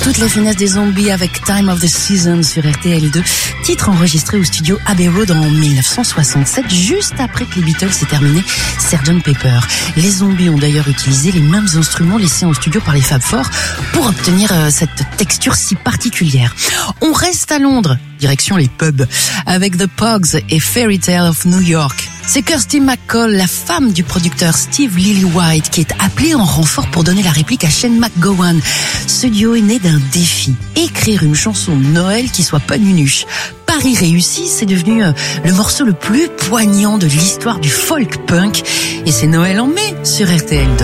Toute la finesse des Zombies avec Time of the Season sur RTL2, titre enregistré au studio Abbey Road en 1967, juste après que les Beatles aient terminé Sgt. Pepper. Les Zombies ont d'ailleurs utilisé les mêmes instruments laissés en studio par les Fab Four pour obtenir cette texture si particulière. On reste à Londres, direction les pubs, avec The Pogues et Fairy Tale of New York. C'est Kirsty MacColl, la femme du producteur Steve Lillywhite, qui est appelée en renfort pour donner la réplique à Shane MacGowan. Ce duo est né d'un défi, écrire une chanson de Noël qui soit pas nunuche. Pari réussi, c'est devenu le morceau le plus poignant de l'histoire du folk punk. Et c'est Noël en mai sur RTL2.